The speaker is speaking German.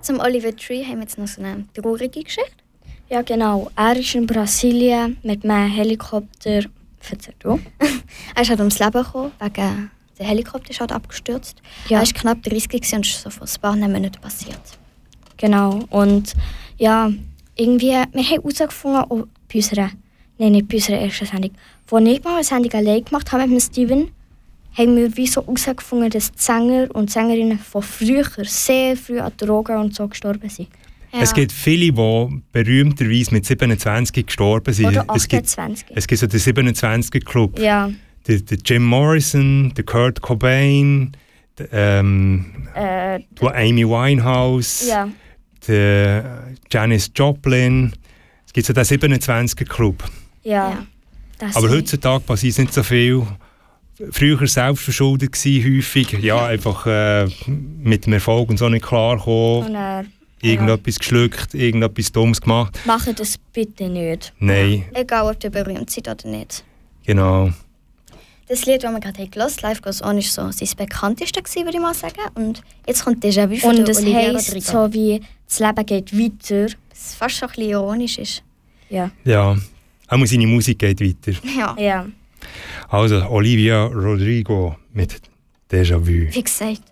Zum Oliver Tree haben wir jetzt noch so eine traurige Geschichte. Ja, genau. Er ist in Brasilien mit einem Helikopter. Erzähl du. Er ist halt ums Leben gekommen, wegen der Helikopter ist halt abgestürzt. Ja. Er war knapp 30 und ist so vor ein paar Monaten passiert. Genau. Und ja, irgendwie, wir haben herausgefunden, nicht bei unserer ersten Sendung. Als ich mal eine Sendung allein gemacht habe mit Steven, haben wir wie so herausgefunden, dass die Sänger und Sängerinnen von früher sehr früh an Drogen und so gestorben sind. Ja. Es gibt viele, die berühmterweise mit 27 gestorben sind. Oder 28. Es gibt so den 27er-Club. Ja. Der Jim Morrison, der Kurt Cobain, der Amy Winehouse, Ja. der Janis Joplin. Es gibt so den 27er-Club. Ja. Das Aber sind- heutzutage passiert nicht so viel. Früher selbstverschuldet gewesen, häufig. Ja, einfach mit dem Erfolg und so nicht klargekommen. Und er, Irgendetwas geschluckt, irgendetwas Dummes gemacht. Macht das bitte nicht. Nein, Egal, ob ihr berühmt seid oder nicht. genau. Das Lied, das wir gerade gehört haben, «Life Goes On», war so sein bekannteste, würde ich mal sagen. Und jetzt kommt «Déjà Vu» von Und der das Olivia heisst, Rodrigo. so wie das Leben geht weiter. Was fast schon ein bisschen ironisch ist. Ja. Ja, auch seine Musik geht weiter. Ja, Ja. Also, Olivia Rodrigo mit Déjà Vu. wie gesagt.